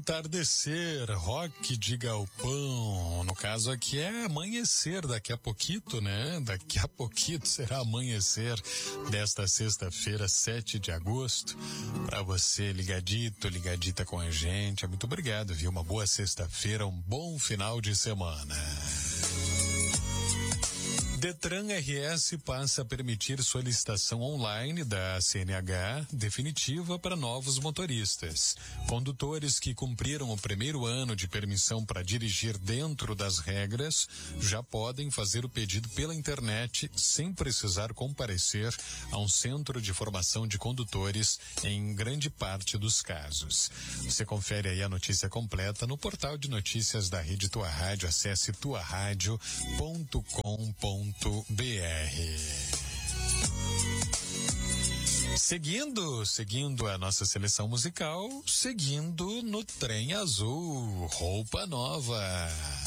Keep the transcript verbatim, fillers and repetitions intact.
entardecer, rock de galpão. No caso aqui é amanhecer, daqui a pouquito, né? Daqui a pouquito será amanhecer desta sexta-feira, sete de agosto. Pra você ligadito, ligadita com a gente. Muito obrigado, viu? Uma boa sexta-feira, um bom final de semana. Detran R S passa a permitir solicitação online da C N H definitiva para novos motoristas. Condutores que cumpriram o primeiro ano de permissão para dirigir dentro das regras já podem fazer o pedido pela internet sem precisar comparecer a um centro de formação de condutores em grande parte dos casos. Você confere aí a notícia completa no portal de notícias da Rede Tua Rádio. Acesse tua rádio ponto com ponto br. Seguindo, seguindo a nossa seleção musical, seguindo no Trem Azul, roupa nova.